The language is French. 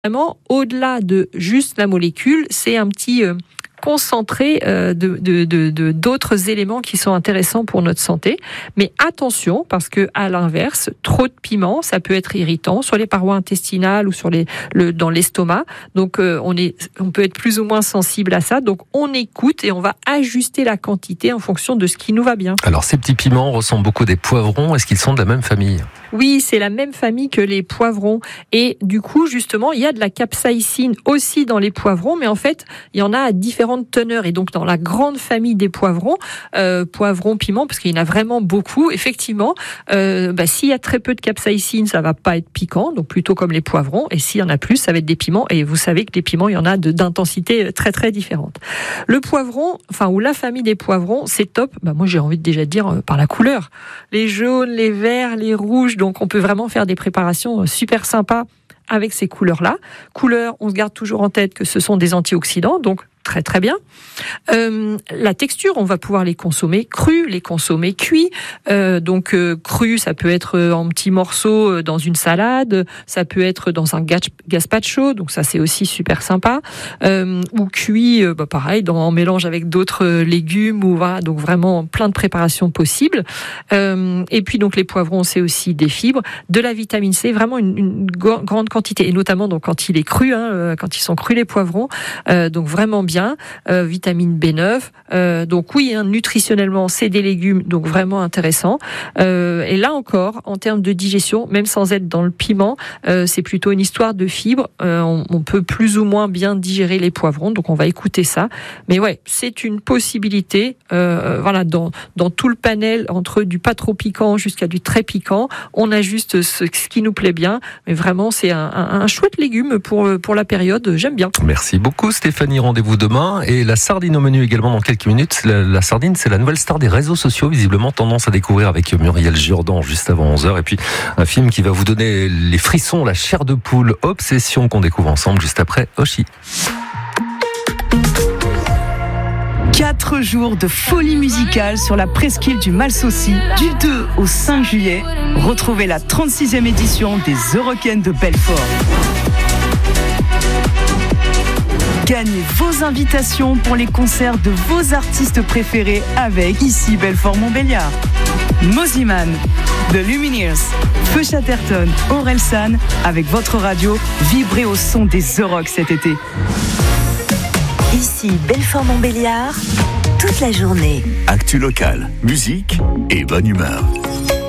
Vraiment, au-delà de juste la molécule, c'est un petit concentré d'autres éléments qui sont intéressants pour notre santé. Mais attention, parce que à l'inverse, trop de piment, ça peut être irritant sur les parois intestinales ou dans l'estomac. Donc on peut être plus ou moins sensible à ça. Donc on écoute et on va ajuster la quantité en fonction de ce qui nous va bien. Alors ces petits piments ressemblent beaucoup à des poivrons. Est-ce qu'ils sont de la même famille ? Oui, c'est la même famille que les poivrons. Et du coup, justement, il y a de la capsaïcine aussi dans les poivrons, mais en fait, il y en a à différentes teneurs. Et donc, dans la grande famille des poivrons, poivrons, piments, parce qu'il y en a vraiment beaucoup, effectivement, s'il y a très peu de capsaïcine, ça va pas être piquant, donc plutôt comme les poivrons. Et s'il y en a plus, ça va être des piments. Et vous savez que les piments, il y en a d'intensité très, très différente. Le poivron, ou la famille des poivrons, c'est top. Moi, j'ai envie de déjà dire par la couleur. Les jaunes, les verts, les rouges. Donc, on peut vraiment faire des préparations super sympas avec ces couleurs-là. Couleurs, on se garde toujours en tête que ce sont des antioxydants, donc très très bien. La texture, on va pouvoir les consommer crus, les consommer cuits. Crus, ça peut être en petits morceaux dans une salade, ça peut être dans un gazpacho, donc ça c'est aussi super sympa. Ou cuit, pareil, en mélange avec d'autres légumes, donc vraiment plein de préparations possibles. Et puis donc les poivrons, c'est aussi des fibres, de la vitamine C, vraiment une grande quantité, et notamment donc quand il est cru, quand ils sont crus les poivrons, donc vraiment bien. Vitamine B9, donc oui, nutritionnellement c'est des légumes, donc vraiment intéressant. Et là encore, en termes de digestion, même sans être dans le piment, c'est plutôt une histoire de fibres. On peut plus ou moins bien digérer les poivrons, donc on va écouter ça. Mais ouais, c'est une possibilité. Dans tout le panel, entre du pas trop piquant jusqu'à du très piquant, on ajuste ce qui nous plaît bien. Mais vraiment, c'est un chouette légume pour la période. J'aime bien. Merci beaucoup Stéphanie. Rendez-vous demain. Et la sardine au menu également dans quelques minutes. La sardine, c'est la nouvelle star des réseaux sociaux, visiblement tendance à découvrir avec Muriel Jourdan juste avant 11h. Et puis un film qui va vous donner les frissons, la chair de poule, Obsession, qu'on découvre ensemble juste après Oshi. 4 jours de folie musicale sur la presqu'île du Malsaucy, du 2 au 5 juillet. Retrouvez la 36e édition des Eurocaines de Belfort. Gagnez vos invitations pour les concerts de vos artistes préférés avec ici Belfort-Montbéliard. Mosiman, The Lumineers, Feu Chatterton, Orelsan, avec votre radio, vibrez au son des Eurocs cet été. Ici Belfort-Montbéliard, toute la journée. Actu local, musique et bonne humeur.